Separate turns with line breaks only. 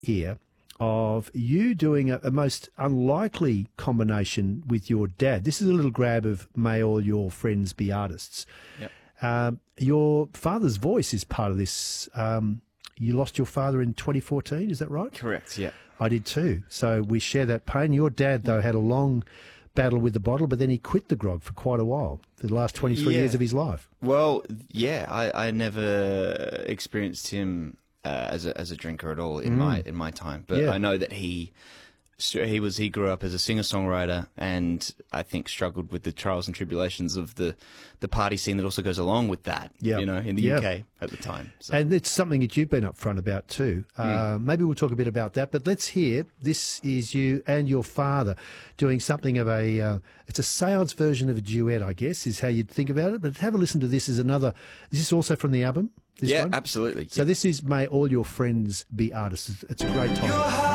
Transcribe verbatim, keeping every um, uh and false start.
here of you doing a, a most unlikely combination with your dad. This is a little grab of May All Your Friends Be Artists.
Yep.
Um, your father's voice is part of this. Um, you lost your father in twenty fourteen, is that right?
Correct, yeah.
I did too. So we share that pain. Your dad, though, had a long battle with the bottle, but then he quit the grog for quite a while, for the last twenty-three
Yeah.
years of his life.
Well, yeah, I, I never experienced him uh, as a as a drinker at all in
Mm.
my in my time, but
Yeah.
I know that he he was he grew up as a singer songwriter, and I think struggled with the trials and tribulations of the the party scene that also goes along with that.
Yeah.
You know, in the
Yeah.
U K at the time. So.
And it's something that you've been upfront about too. Uh, maybe we'll talk a bit about that, but let's hear, this is you and your father doing something of a, uh, it's a seance version of a duet, I guess, is how you'd think about it. But have a listen to this as another, is this also from the album? This
yeah,
one?
absolutely.
So this is May All Your Friends Be Artists. It's a great time.